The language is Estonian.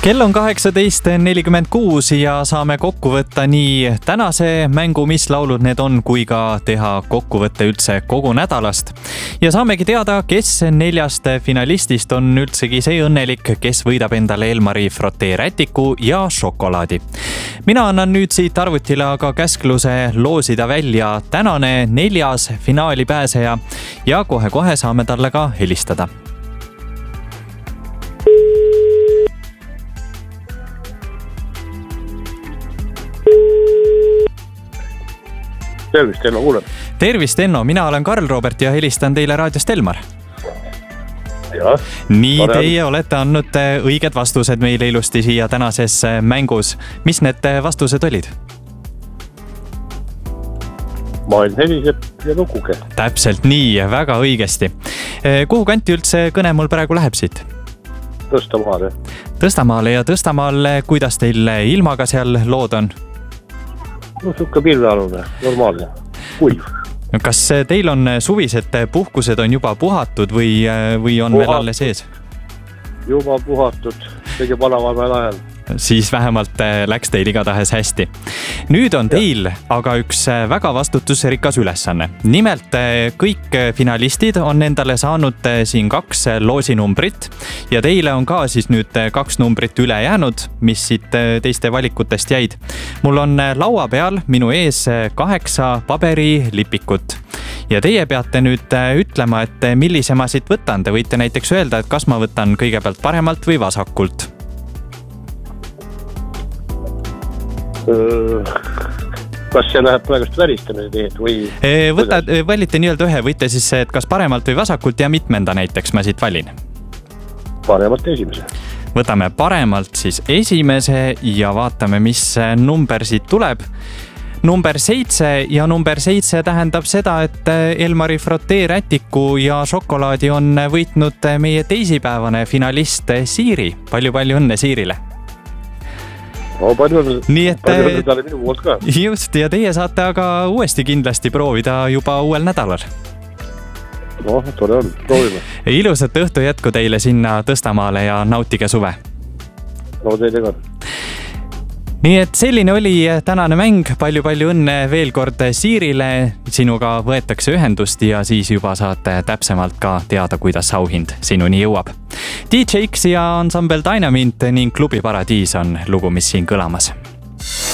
Kell on 18:46 ja saame kokku võtta nii tänase mängu, mis laulud need on, kui ka teha kokkuvõtte üldse kogu nädalast. Ja saamegi teada, kes 4 finalistist on üldsegi see õnnelik, kes võidab endale Elmari Frotee rätiku ja šokolaadi. Mina annan nüüd siit arvutile aga käskluse loosida välja tänane 4. finaali pääseja ja kohe-kohe saame talle ka helistada. Tervist, Enno, kuuleb. Tervist, Enno, mina olen Karl Robert ja helistan teile raadiost Elmar. Ja, nii, teie olete andnud õiged vastused meile ilusti siia tänases mängus. Mis need vastused olid? Maailm heliseb ja nukuge. Täpselt nii, väga õigesti. Kuhu kanti üldse kõne mul praegu läheb siit? Tõstamaale. Tõstamaale ja Tõstamaal, kuidas teil ilmaga seal lood on? No suhka pilvealune, normaalne, kuiv. Kas teil on suvised puhkused on juba puhatud või on veel alles ees? Juba puhatud, kõige panavamal ajal. Siis vähemalt läks teil igatahes hästi. Nüüd on teil aga üks väga vastutusrikas ülesanne. Nimelt kõik finalistid on endale saanud siin 2 loosinumbrit ja teile on ka siis nüüd 2 numbrit üle jäänud, mis siit teiste valikutest jäid. Mul on laua peal minu ees 8 paberilipikut. Ja teie peate nüüd ütlema, et millise ma siit võtan. Te võite näiteks öelda, et kas ma võtan kõigepealt paremalt või vasakult. Kas see läheb praegust välistamise teed või? Valite nii-öelda ühe, võite siis, et kas paremalt või vasakult ja mitmenda näiteks ma siit valin. Paremalt esimese. Võtame paremalt siis esimese ja vaatame, mis number siit tuleb. Number 7 ja number 7 tähendab seda, et Elmari Frotee rätiku ja šokolaadi on võitnud meie teisipäevane finalist Siiri. Palju õnne Siirile. Palju nii et talle minu poolt ka. Just, ja teie saate aga uuesti kindlasti proovida juba uuel nädalal. Tore on, proovime. Ilusat õhtu jätku teile sinna Tõstamaale ja nautige suve. Teile ka. Nii et selline oli tänane mäng, palju õnne veel kord Siirile, sinuga võetakse ühendust ja siis juba saate täpsemalt ka teada, kuidas auhind sinuni jõuab. DJ X ja ansambel Dynamite ning Klubi Paradiis on lugu, mis siin kõlamas.